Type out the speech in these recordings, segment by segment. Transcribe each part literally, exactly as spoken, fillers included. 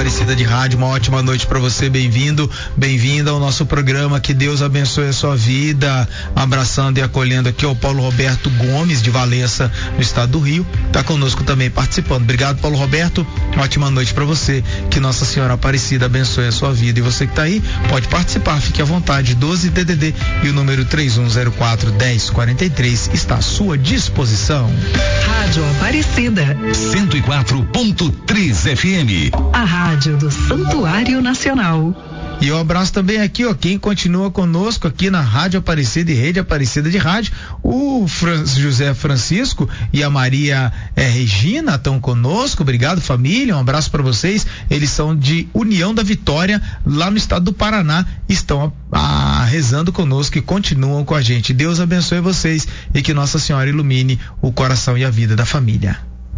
Aparecida de Rádio. Uma ótima noite para você, bem-vindo, bem-vinda ao nosso programa, que Deus abençoe a sua vida. Abraçando e acolhendo aqui o Paulo Roberto Gomes, de Valença, no estado do Rio, tá conosco também participando. Obrigado, Paulo Roberto, ótima noite para você, que Nossa Senhora Aparecida abençoe a sua vida. E você que tá aí, pode participar, fique à vontade. Doze D D D e o número três um zero quatro, um zero quatro três está à sua disposição. Rádio Aparecida cento e quatro ponto três F M, a rádio do Santuário Nacional. E um abraço também aqui, ó, quem continua conosco aqui na Rádio Aparecida e Rede Aparecida de Rádio, o Fran, José Francisco e a Maria eh, Regina estão conosco. Obrigado, família, um abraço para vocês. Eles são de União da Vitória, lá no estado do Paraná, estão a, a, rezando conosco e continuam com a gente. Deus abençoe vocês e que Nossa Senhora ilumine o coração e a vida da família.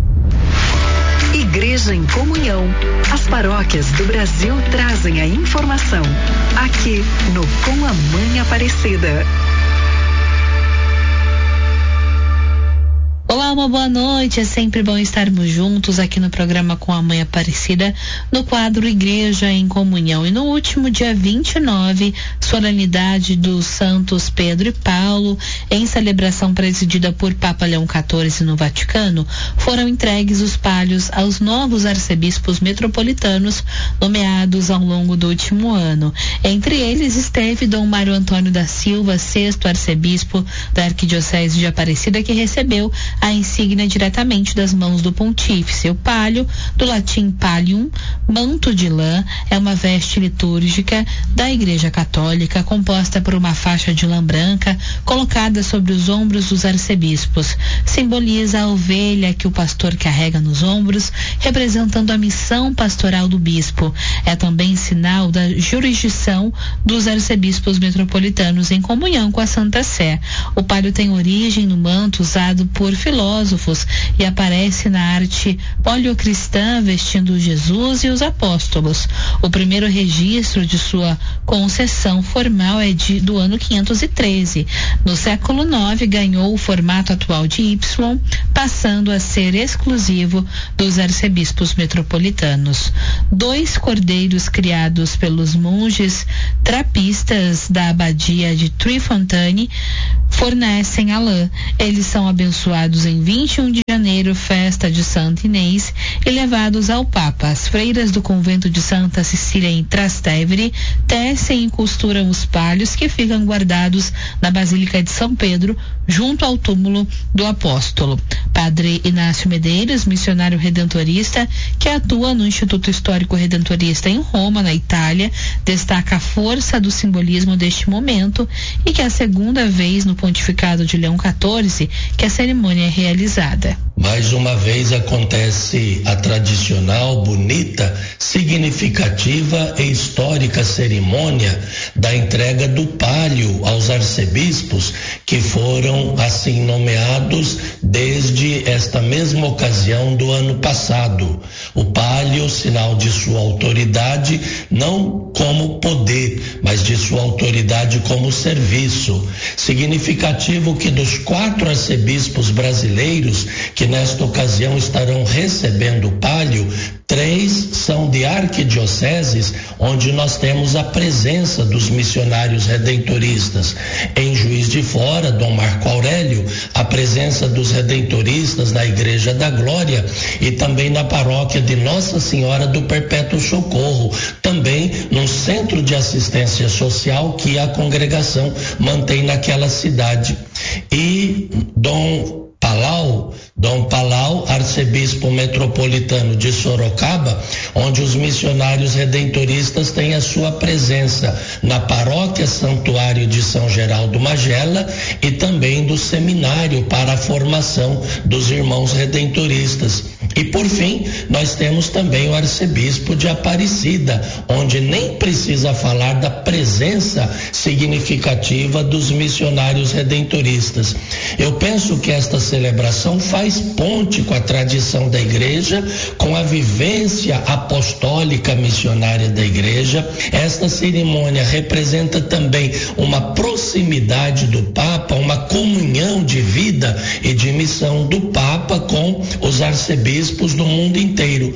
Igreja em Comunhão. As paróquias do Brasil trazem a informação aqui no Com a Mãe Aparecida. Olá, uma boa noite. É sempre bom estarmos juntos aqui no programa Com a Mãe Aparecida, no quadro Igreja em Comunhão. E no último dia vinte e nove, solenidade dos santos Pedro e Paulo, em celebração presidida por Papa Leão quatorze no Vaticano, foram entregues os palhos aos novos arcebispos metropolitanos nomeados ao longo do último ano. Entre eles esteve Dom Mário Antônio da Silva, sexto arcebispo da Arquidiocese de Aparecida, que recebeu a insígnia diretamente das mãos do pontífice. O palio, do latim pallium, manto de lã, é uma veste litúrgica da Igreja Católica, composta por uma faixa de lã branca colocada sobre os ombros dos arcebispos. Simboliza a ovelha que o pastor carrega nos ombros, representando a missão pastoral do bispo. É também sinal da jurisdição dos arcebispos metropolitanos em comunhão com a Santa Sé. O palio tem origem no manto usado por filósofos e aparece na arte paleocristã vestindo Jesus e os apóstolos. O primeiro registro de sua concessão formal é de, do ano quinhentos e treze. No século nove ganhou o formato atual de Y, passando a ser exclusivo dos arcebispos metropolitanos. Dois cordeiros criados pelos monges trapistas da abadia de Trifontaine fornecem a lã. Eles são abençoados em vinte e um de janeiro, festa de Santa Inês, e levados ao Papa. As freiras do convento de Santa Cecília em Trastevere tecem e costuram os palhos que ficam guardados na Basílica de São Pedro, junto ao túmulo do apóstolo. Padre Inácio Medeiros, missionário redentorista que atua no Instituto Histórico Redentorista em Roma, na Itália, destaca a força do simbolismo deste momento e que é a segunda vez no pontificado de Leão quatorze que a cerimônia é realizada. Mais uma vez acontece a tradicional, bonita, significativa e histórica cerimônia da entrega do palio aos arcebispos, que foram assim nomeados desde esta mesma ocasião do ano passado. O palio, sinal de sua autoridade, não como poder, mas de sua autoridade como serviço. Significativo que dos quatro arcebispos brasileiros que nesta ocasião estarão recebendo o palio, três são de arquidioceses, onde nós temos a presença dos missionários redentoristas. Em Juiz de Fora, Dom Marco Aurélio, a presença dos redentoristas na Igreja da Glória e também na paróquia de Nossa Senhora do Perpétuo Socorro, também num centro de assistência social que a congregação mantém naquela cidade. E Dom Palau, Dom Palau, arcebispo metropolitano de Sorocaba, onde os missionários redentoristas têm a sua presença na paróquia Santuário de São Geraldo Magela e também do seminário para a formação dos irmãos redentoristas. E por fim, nós temos também o arcebispo de Aparecida, onde nem precisa falar da presença significativa dos missionários redentoristas. Eu penso que esta celebração faz ponte com a tradição da igreja, com a vivência apostólica missionária da igreja. Esta cerimônia representa também uma proximidade do Papa, uma comunhão de vida e de missão do Papa com os arcebispos do mundo inteiro.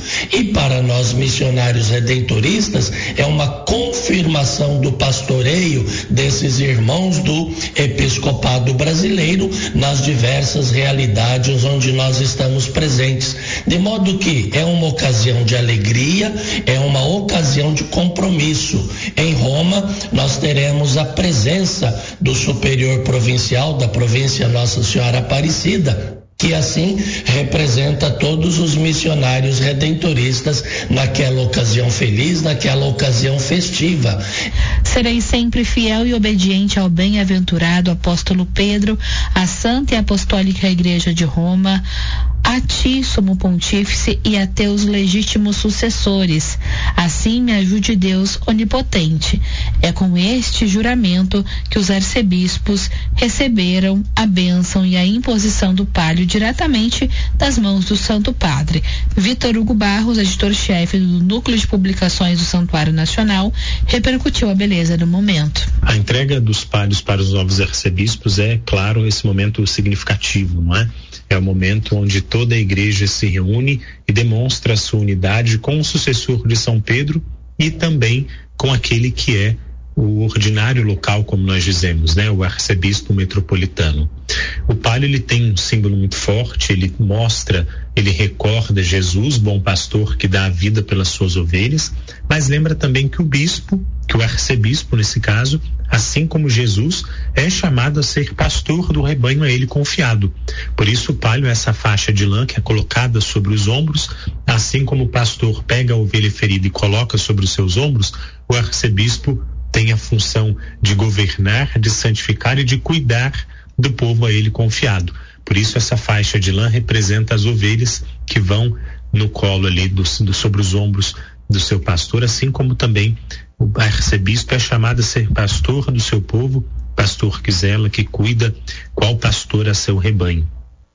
E para nós missionários redentoristas é uma confirmação do pastoreio desses irmãos do episcopado brasileiro nas diversas realidades onde nós estamos presentes. De modo que é uma ocasião de alegria, é uma ocasião de compromisso. Em Roma, nós teremos a presença do superior provincial da província Nossa Senhora Aparecida, que assim representa todos os missionários redentoristas naquela ocasião feliz, naquela ocasião festiva. Serei sempre fiel e obediente ao bem-aventurado apóstolo Pedro, à Santa e Apostólica Igreja de Roma, a ti, sumo pontífice, e a teus legítimos sucessores. Assim me ajude Deus onipotente. É com este juramento que os arcebispos receberam a bênção e a imposição do palio diretamente das mãos do Santo Padre. Vitor Hugo Barros, editor-chefe do Núcleo de Publicações do Santuário Nacional, repercutiu a beleza do momento. A entrega dos palhos para os novos arcebispos é, claro, esse momento significativo, não é? É o momento onde toda a igreja se reúne e demonstra a sua unidade com o sucessor de São Pedro e também com aquele que é o ordinário local, como nós dizemos, né? O arcebispo metropolitano. O palio, ele tem um símbolo muito forte, ele mostra, ele recorda Jesus, bom pastor que dá a vida pelas suas ovelhas, mas lembra também que o bispo, que o arcebispo nesse caso, assim como Jesus, é chamado a ser pastor do rebanho a ele confiado. Por isso o palio é essa faixa de lã que é colocada sobre os ombros, assim como o pastor pega a ovelha ferida e coloca sobre os seus ombros, o arcebispo tem a função de governar, de santificar e de cuidar do povo a ele confiado. Por isso essa faixa de lã representa as ovelhas que vão no colo ali, do, do, sobre os ombros do seu pastor, assim como também o arcebispo é chamado a ser pastor do seu povo, pastor que zela, que cuida, qual pastor a seu rebanho.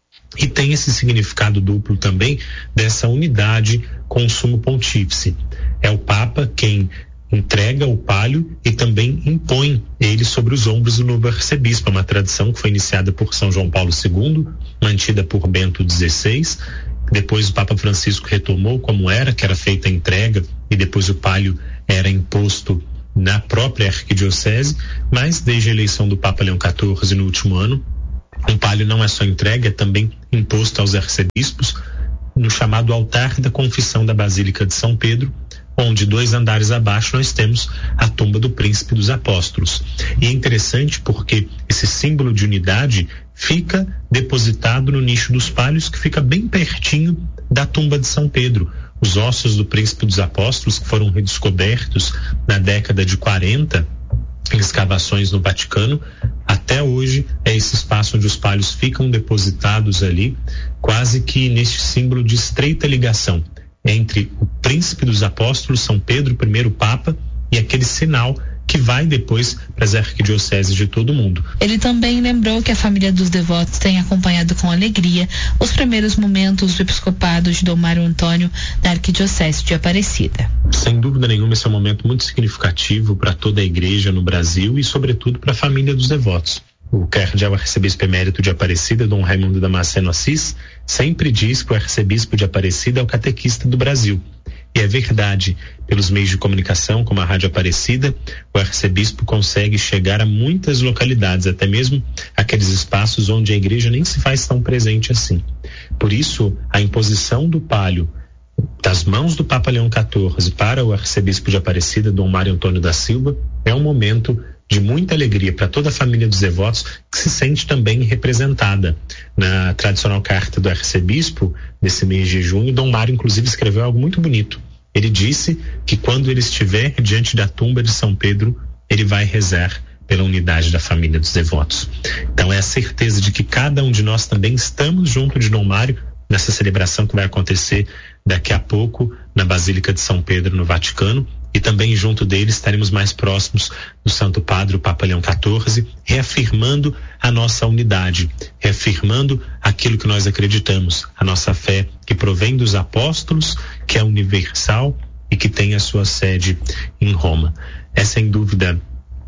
E tem esse significado duplo também dessa unidade com o sumo pontífice. É o Papa quem entrega o palio e também impõe ele sobre os ombros do novo arcebispo, uma tradição que foi iniciada por São João Paulo segundo, mantida por Bento dezesseis, depois o Papa Francisco retomou como era, que era feita a entrega e depois o palio era imposto na própria arquidiocese, mas desde a eleição do Papa Leão quatorze no último ano, o palio não é só entregue, é também imposto aos arcebispos no chamado altar da confissão da Basílica de São Pedro, onde dois andares abaixo nós temos a tumba do Príncipe dos Apóstolos. E é interessante porque esse símbolo de unidade fica depositado no nicho dos palhos, que fica bem pertinho da tumba de São Pedro. Os ossos do Príncipe dos Apóstolos, que foram redescobertos na década de quarenta em escavações no Vaticano, até hoje é esse espaço onde os palhos ficam depositados ali, quase que neste símbolo de estreita ligação entre o Príncipe dos Apóstolos, São Pedro, o primeiro Papa, e aquele sinal que vai depois para as arquidioceses de todo o mundo. Ele também lembrou que a família dos devotos tem acompanhado com alegria os primeiros momentos do episcopado de Dom Mário Antônio na arquidiocese de Aparecida. Sem dúvida nenhuma, esse é um momento muito significativo para toda a igreja no Brasil e sobretudo para a família dos devotos. O cardeal arcebispo emérito de Aparecida, Dom Raimundo Damasceno Assis, sempre diz que o arcebispo de Aparecida é o catequista do Brasil. E é verdade, pelos meios de comunicação, como a Rádio Aparecida, o arcebispo consegue chegar a muitas localidades, até mesmo aqueles espaços onde a igreja nem se faz tão presente assim. Por isso, a imposição do palio das mãos do Papa Leão quatorze para o arcebispo de Aparecida, Dom Mário Antônio da Silva, é um momento de muita alegria para toda a família dos devotos, que se sente também representada. Na tradicional carta do arcebispo, desse mês de junho, Dom Mário inclusive escreveu algo muito bonito. Ele disse que quando ele estiver diante da tumba de São Pedro, ele vai rezar pela unidade da família dos devotos. Então é a certeza de que cada um de nós também estamos junto de Dom Mário nessa celebração que vai acontecer daqui a pouco na Basílica de São Pedro, no Vaticano, e também junto dele estaremos mais próximos do Santo Padre, o Papa Leão quatorze, reafirmando a nossa unidade, reafirmando aquilo que nós acreditamos, a nossa fé que provém dos apóstolos, que é universal e que tem a sua sede em Roma. É sem dúvida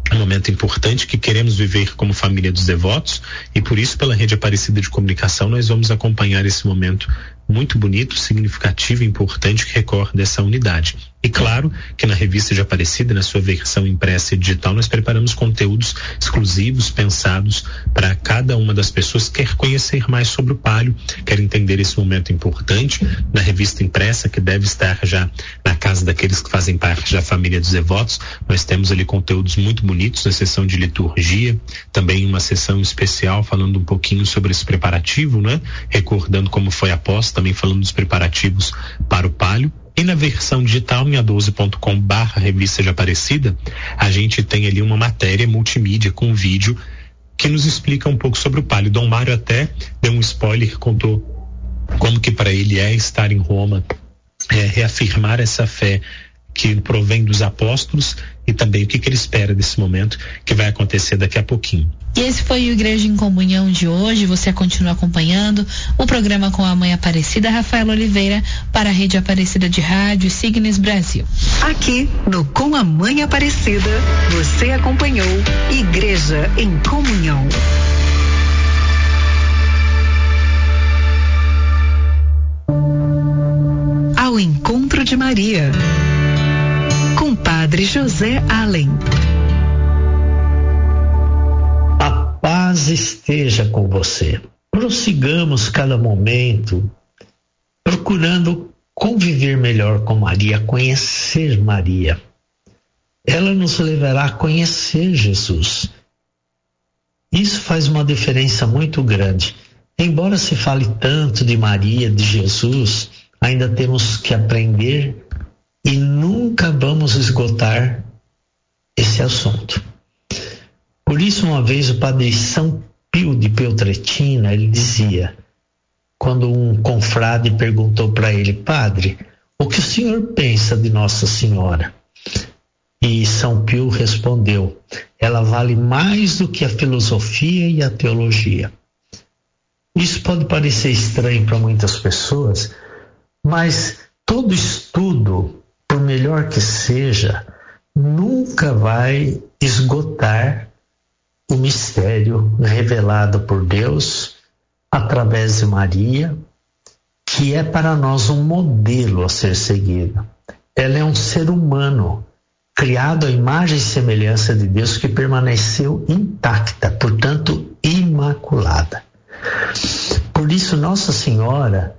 um momento importante que queremos viver como família dos devotos, e por isso, pela Rede Aparecida de Comunicação, nós vamos acompanhar esse momento muito bonito, significativo e importante que recorda essa unidade. E claro que na revista de Aparecida, na sua versão impressa e digital, nós preparamos conteúdos exclusivos, pensados para cada uma das pessoas que quer conhecer mais sobre o Palio, quer entender esse momento importante. Na revista impressa, que deve estar já na casa daqueles que fazem parte da família dos devotos, nós temos ali conteúdos muito bonitos na seção de liturgia, também uma sessão especial falando um pouquinho sobre esse preparativo, né? Recordando como foi a posse, também falando dos preparativos para o Palio. E na versão digital, em a doze ponto com barra revista de Aparecida, a gente tem ali uma matéria multimídia com um vídeo que nos explica um pouco sobre o Palio. Dom Mário até deu um spoiler, contou como que para ele é estar em Roma, é, reafirmar essa fé que provém dos apóstolos e também o que, que ele espera desse momento que vai acontecer daqui a pouquinho. E esse foi o Igreja em Comunhão de hoje. Você continua acompanhando o programa com a Mãe Aparecida, Rafaela Oliveira, para a Rede Aparecida de Rádio Signes Brasil. Aqui no Com a Mãe Aparecida, você acompanhou Igreja em Comunhão. Ao encontro de Maria, com Padre José Allen. A paz esteja com você. Prossigamos cada momento procurando conviver melhor com Maria, conhecer Maria. Ela nos levará a conhecer Jesus. Isso faz uma diferença muito grande. Embora se fale tanto de Maria, de Jesus, ainda temos que aprender e nunca vamos esgotar esse assunto. Por isso, uma vez o padre São Pio de Peltretina, ele dizia, quando um confrade perguntou para ele: padre, o que o senhor pensa de Nossa Senhora? E São Pio respondeu: ela vale mais do que a filosofia e a teologia. Isso pode parecer estranho para muitas pessoas, mas todo estudo, por melhor que seja, nunca vai esgotar o mistério revelado por Deus através de Maria, que é para nós um modelo a ser seguido. Ela é um ser humano, criado à imagem e semelhança de Deus, que permaneceu intacta, portanto imaculada. Por isso, Nossa Senhora